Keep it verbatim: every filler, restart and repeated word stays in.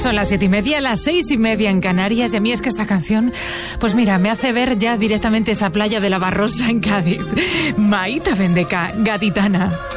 Son las siete y media, las seis y media en Canarias, y a mí es que esta canción, pues mira, me hace ver ya directamente esa playa de la Barrosa en Cádiz. Maíta Bendeca, gaditana.